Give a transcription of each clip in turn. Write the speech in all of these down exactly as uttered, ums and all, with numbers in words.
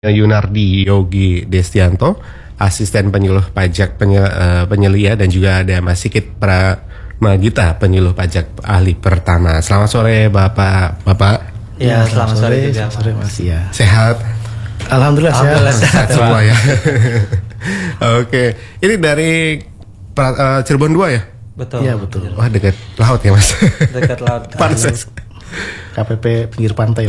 Yunardi Yogi Destianto, asisten penyuluh pajak penyel, uh, penyelia, dan juga ada Mas Sigit Pramagita, penyuluh pajak ahli pertama. Selamat sore Bapak. Bapak. Ya, selamat, selamat sore, sore juga. Selamat sore Mas. Ya. Sehat? Alhamdulillah, Alhamdulillah sehat, sehat semua ya. Oke, ini dari uh, Cirebon dua ya? Betul. Iya, betul. Wah, dekat laut ya Mas. Dekat laut. Panses. K P P pinggir pantai.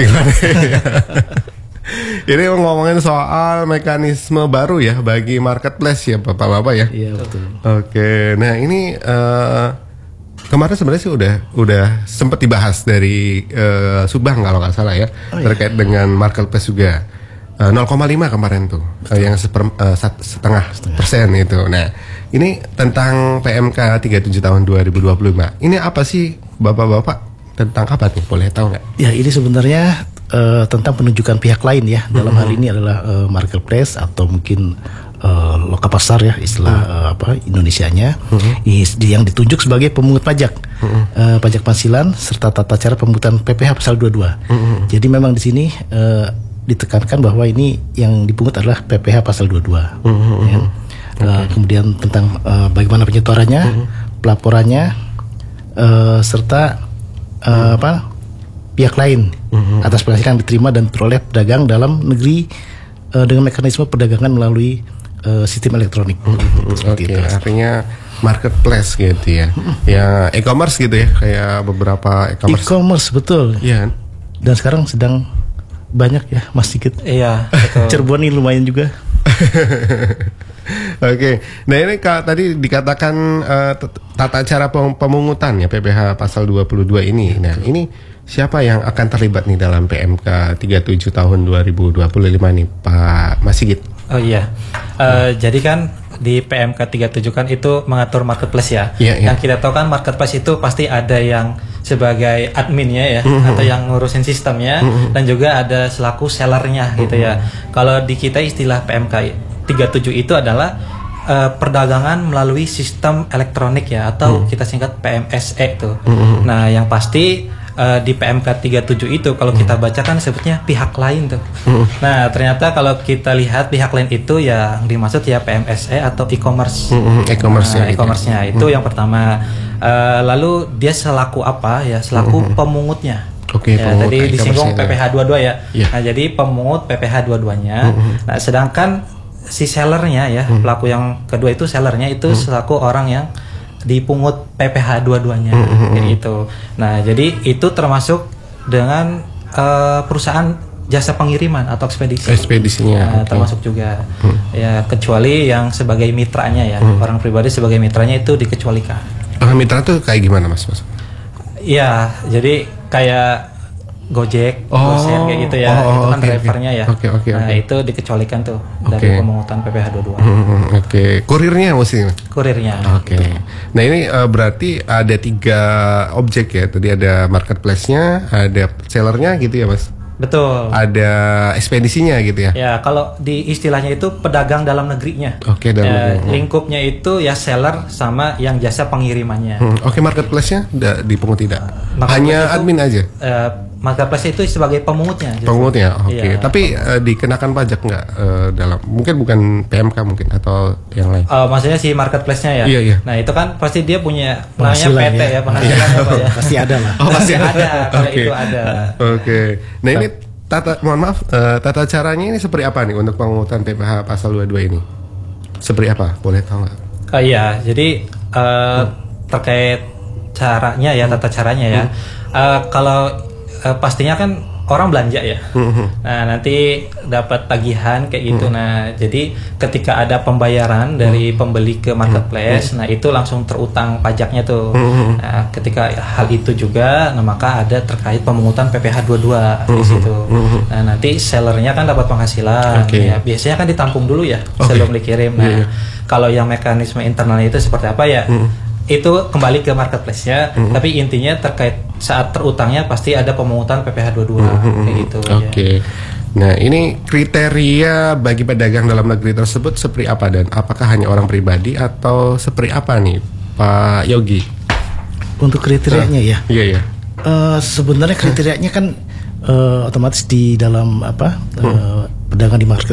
Ini ngomongin soal mekanisme baru ya bagi marketplace ya Bapak-bapak ya. Iya, betul. Oke, nah ini uh, kemarin sebenarnya sih udah udah sempat dibahas dari uh, Subang kalau nggak salah ya, oh, terkait iya. dengan marketplace juga uh, nol koma lima kemarin tuh, uh, yang seper, uh, sat, setengah, setengah persen itu. Nah ini tentang P M K tiga puluh tujuh tahun dua ribu dua puluh lima. Ini apa sih Bapak-bapak, tentang apa nih? Boleh tahu nggak? Ya, ini sebenarnya uh, tentang penunjukan pihak lain ya. Dalam hal ini adalah uh, marketplace atau mungkin uh, loka pasar ya, istilah hmm. uh, apa Indonesianya, hmm. yang ditunjuk sebagai pemungut pajak, hmm. uh, pajak penghasilan serta tata cara pemungutan P P H pasal dua puluh dua. Hmm. Jadi memang di sini uh, ditekankan bahwa ini yang dipungut adalah P P H pasal dua puluh dua. Hmm. Ya. Okay. Uh, kemudian tentang uh, bagaimana penyetorannya, hmm. pelaporannya, uh, serta uh, hmm. apa pihak lain hmm. atas penghasilan yang diterima dan diperoleh pedagang dalam negeri uh, dengan mekanisme perdagangan melalui uh, sistem elektronik. Hmm. Oke, okay. Artinya marketplace gitu ya, ya e-commerce gitu ya, kayak beberapa e-commerce. E-commerce betul. Iya. Dan sekarang sedang banyak ya Mas Sigit. Iya. Cirebon ini lumayan juga. Oke, okay. Nah ini kak, tadi dikatakan uh, tata cara pemungutan ya P P H pasal dua puluh dua ini. Nah ini siapa yang akan terlibat nih dalam P M K tiga puluh tujuh tahun dua ribu dua puluh lima nih Pak Mas Sigit? Oh iya, uh, hmm. jadi kan di P M K tiga puluh tujuh kan itu mengatur marketplace ya. Yeah, yeah. Yang kita tahu kan marketplace itu pasti ada yang sebagai adminnya ya, mm-hmm. atau yang ngurusin sistemnya, mm-hmm. dan juga ada selaku sellernya gitu mm-hmm. ya. Kalau di kita istilah P M K tiga puluh tujuh itu adalah uh, perdagangan melalui sistem elektronik ya, atau mm-hmm. kita singkat P M S E tuh. Mm-hmm. Nah yang pasti uh, di P M K tiga puluh tujuh itu kalau mm-hmm. kita baca kan sebutnya pihak lain tuh. Mm-hmm. Nah ternyata kalau kita lihat pihak lain itu yang dimaksud ya P M S E atau e-commerce. Mm-hmm. E-commerce-nya, nah, e-commerce-nya itu, itu mm-hmm. yang pertama. Uh, lalu dia selaku apa ya? Selaku mm-hmm. pemungutnya. Oke, okay, ya, tadi disinggung P P H dua puluh dua ya. Yeah. Nah, jadi pemungut P P H dua puluh dua-nya. Mm-hmm. Nah, sedangkan si sellernya ya, mm-hmm. pelaku yang kedua itu sellernya itu mm-hmm. selaku orang yang dipungut P P H dua puluh dua-nya mm-hmm. kayak gitu. Nah, jadi itu termasuk dengan uh, perusahaan jasa pengiriman atau ekspedisi. Ekspedisinya. Nah, okay. termasuk juga. Hmm. Ya, kecuali yang sebagai mitranya ya. Hmm. Orang pribadi sebagai mitranya itu dikecualikan. Orang mitra tuh kayak gimana Mas? Mas? Iya, jadi kayak Gojek, oh, Gosen kayak gitu ya. Oh, itu kan okay, drivernya okay. ya. Okay, okay, nah, okay. itu dikecualikan tuh okay. dari pemungutan P P H dua puluh dua. Hmm, Oke, okay. Kurirnya mesti. Kurirnya. Oke. Okay. Nah, ini uh, berarti ada tiga objek ya. Tadi ada marketplace-nya, ada sellernya gitu ya, Mas? Betul. Ada ekspedisinya gitu ya? Ya, kalau di istilahnya itu pedagang dalam negerinya. Oke, okay, dalam ya, negeri. Lingkupnya itu ya seller sama yang jasa pengirimannya. Hmm, Oke, okay, marketplace-nya da- dipungut tidak? Uh, Hanya itu, admin aja? Uh, marketplace itu sebagai pemungutnya. Justru. Pemungutnya, oke. Okay. Ya, Tapi uh, dikenakan pajak nggak uh, dalam? Mungkin bukan P M K mungkin atau yang lain? Uh, maksudnya si marketplace-nya ya? Iya, iya. Nah, itu kan pasti dia punya penghasilan, namanya P T ya, ya penghasilan ya. apa ya? Pasti ada lah. Oh, pasti ada. Kalau okay. itu ada. Oke. Okay. Nah, ini tata mohon maaf, uh, tata caranya ini seperti apa nih untuk pemungutan P P H pasal dua puluh dua ini? Seperti apa? Boleh tahu nggak? Oh iya, jadi uh, hmm. terkait caranya ya, tata caranya ya. Hmm. Uh, kalau uh, pastinya kan orang belanja ya. Mm-hmm. Nah, nanti dapat tagihan kayak gitu. Mm-hmm. Nah, jadi ketika ada pembayaran dari mm-hmm. pembeli ke marketplace, mm-hmm. nah itu langsung terutang pajaknya tuh. Mm-hmm. Nah, ketika hal itu juga, nah maka ada terkait pemungutan P P H dua puluh dua mm-hmm. di situ. Mm-hmm. Nah, nanti sellernya kan dapat penghasilan. Okay. Ya, biasanya kan ditampung dulu ya okay. sebelum dikirim. Nah, yeah. kalau yang mekanisme internalnya itu seperti apa ya? Mm-hmm. Itu kembali ke marketplace-nya, mm-hmm. tapi intinya terkait saat terutangnya pasti ada pemungutan P P H dua puluh dua mm-hmm. kayak gitu. Oke. Okay. Ya. Nah, ini kriteria bagi pedagang dalam negeri tersebut seperti apa, dan apakah hanya orang pribadi atau seperti apa nih, Pak Yogi? Untuk kriterianya uh, ya. Iya ya. Uh, sebenarnya kriterianya kan uh, otomatis di dalam apa uh, P pedagang di market